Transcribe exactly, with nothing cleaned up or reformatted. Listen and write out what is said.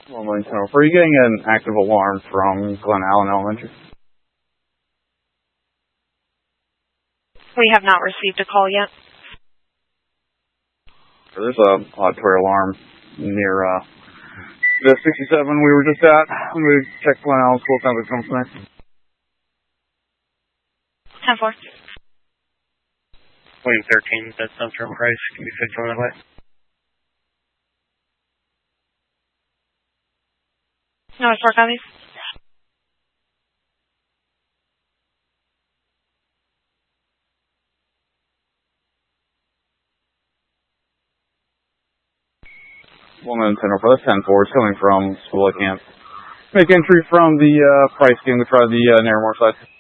one one ten. Are you getting an active alarm from Glen Allen Elementary? We have not received a call yet. There's a auditory alarm near uh, the sixty-seven we were just at. When we checked Glen Allen School, sounds like something from there. ten four. William thirteen, that's Central Price. Can be fixed on that way. No, it's four copies. Woman ten for that's ten four. It's coming from school. I can't make entry from the uh, Price game. We tried the uh, Narramore side.